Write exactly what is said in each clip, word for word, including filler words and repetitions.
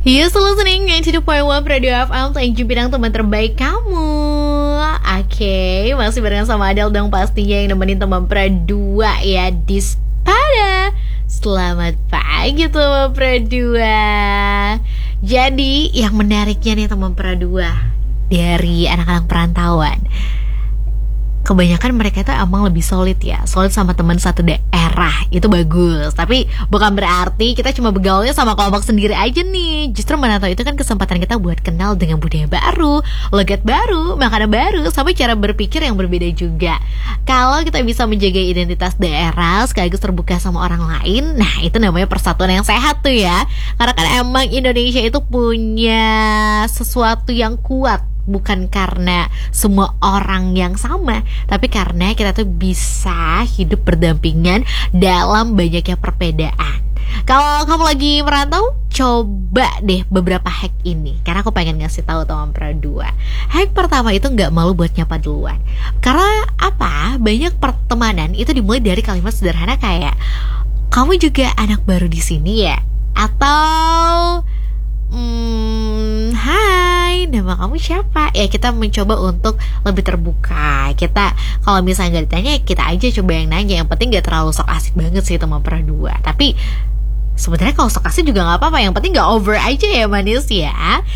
You still listening to the point one Radio F M. Thank you bidang teman terbaik kamu. Oke, okay, masih barengan sama Adele dong pastinya yang nemenin teman Pradua ya di Spada. Selamat pagi teman Pradua. Jadi yang menariknya nih teman Pradua dari anak-anak perantauan, kebanyakan mereka itu emang lebih solid ya, solid sama teman satu daerah, itu bagus. Tapi bukan berarti kita cuma begaulnya sama kelompok sendiri aja nih. Justru merantau itu kan kesempatan kita buat kenal dengan budaya baru, logat baru, makanan baru, sampai cara berpikir yang berbeda juga. Kalau kita bisa menjaga identitas daerah sekaligus terbuka sama orang lain, nah itu namanya persatuan yang sehat tuh ya. Karena kan emang Indonesia itu punya sesuatu yang kuat, bukan karena semua orang yang sama, tapi karena kita tuh bisa hidup berdampingan dalam banyaknya perbedaan. Kalau kamu lagi merantau, coba deh beberapa hack ini, karena aku pengen ngasih tahu teman Pradua. Hack pertama itu nggak malu buat nyapa duluan. Karena apa? Banyak pertemanan itu dimulai dari kalimat sederhana kayak, kamu juga anak baru di sini ya? Atau Hmm, hai, nama kamu siapa? Ya kita mencoba untuk lebih terbuka. Kita kalau misalnya nggak ditanya, kita aja coba yang nanya. Yang penting nggak terlalu sok asik banget sih teman Pradua. Tapi sebenarnya kalau sok asik juga nggak apa-apa. Yang penting nggak over aja ya manis ya.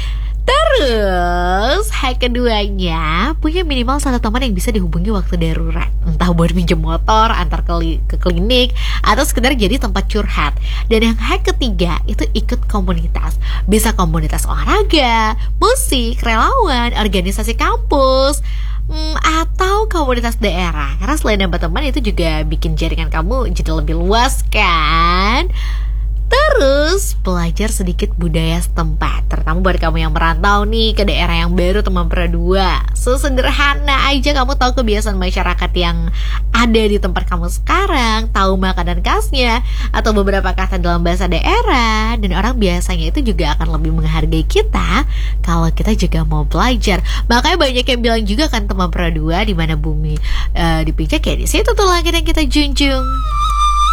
Terus hack keduanya, punya minimal satu teman yang bisa dihubungi waktu darurat. Entah buat pinjam motor, antar ke, li- ke klinik, atau sekedar jadi tempat curhat. Dan yang hack ketiga, itu ikut komunitas. Bisa komunitas olahraga, musik, relawan, organisasi kampus, hmm, atau komunitas daerah. Karena selain nambah teman, itu juga bikin jaringan kamu jadi lebih luas kan. Terus belajar sedikit budaya setempat, terutama buat kamu yang merantau nih ke daerah yang baru teman Pradua. Sesederhana aja kamu tahu kebiasaan masyarakat yang ada di tempat kamu sekarang, tahu makanan khasnya, atau beberapa kata dalam bahasa daerah. Dan orang biasanya itu juga akan lebih menghargai kita kalau kita juga mau belajar. Makanya banyak yang bilang juga kan teman Pradua, di mana bumi uh, dipijak ya di situ tuh langit yang kita junjung.